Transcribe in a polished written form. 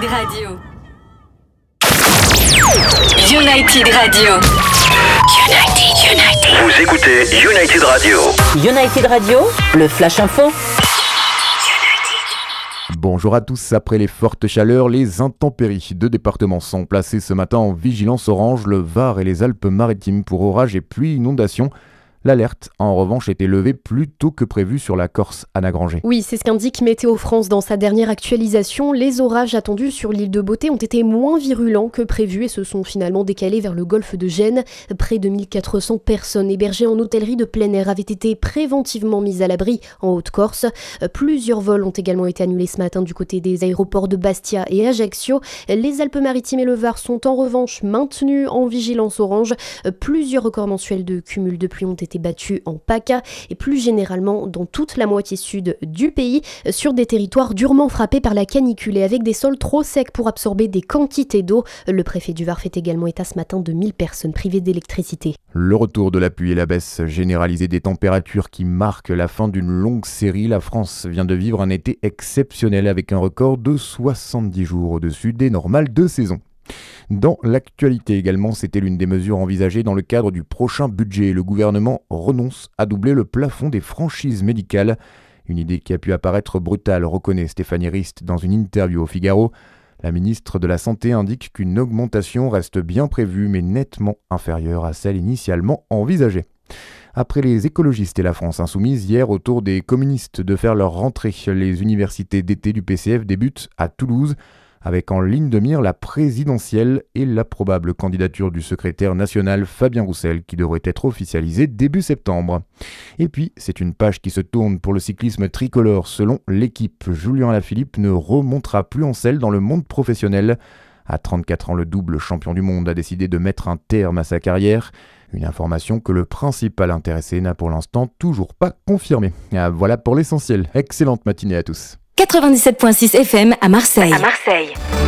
Radio. United Radio. United. Vous écoutez United Radio. United Radio, le Flash Info. Bonjour à tous, après les fortes chaleurs, les intempéries. 2 départements sont placés ce matin en vigilance orange, le Var et les Alpes-Maritimes pour orages et pluies inondations. L'alerte a en revanche été levée plus tôt que prévu sur la Corse, Anna Granger. Oui, c'est ce qu'indique Météo France dans sa dernière actualisation. Les orages attendus sur l'île de Beauté ont été moins virulents que prévu et se sont finalement décalés vers le golfe de Gênes. Près de 1400 personnes hébergées en hôtellerie de plein air avaient été préventivement mises à l'abri en Haute-Corse. Plusieurs vols ont également été annulés ce matin du côté des aéroports de Bastia et Ajaccio. Les Alpes-Maritimes et le Var sont en revanche maintenus en vigilance orange. Plusieurs records mensuels de cumul de pluie ont été battus en PACA et plus généralement dans toute la moitié sud du pays, sur des territoires durement frappés par la canicule et avec des sols trop secs pour absorber des quantités d'eau. Le préfet du Var fait également état ce matin de 1000 personnes privées d'électricité. Le retour de la pluie et la baisse généralisée des températures qui marquent la fin d'une longue série. La France vient de vivre un été exceptionnel avec un record de 70 jours au-dessus des normales de saison. Dans l'actualité également, c'était l'une des mesures envisagées dans le cadre du prochain budget. Le gouvernement renonce à doubler le plafond des franchises médicales. Une idée qui a pu apparaître brutale, reconnaît Stéphanie Rist dans une interview au Figaro. La ministre de la Santé indique qu'une augmentation reste bien prévue, mais nettement inférieure à celle initialement envisagée. Après les écologistes et la France insoumise, hier, au tour des communistes de faire leur rentrée. Les universités d'été du PCF débutent à Toulouse, avec en ligne de mire la présidentielle et la probable candidature du secrétaire national Fabien Roussel qui devrait être officialisée début septembre. Et puis, c'est une page qui se tourne pour le cyclisme tricolore. Selon l'équipe, Julien Alaphilippe ne remontera plus en selle dans le monde professionnel. À 34 ans, le double champion du monde a décidé de mettre un terme à sa carrière. Une information que le principal intéressé n'a pour l'instant toujours pas confirmée. Voilà pour l'essentiel. Excellente matinée à tous. 97.6 FM à Marseille.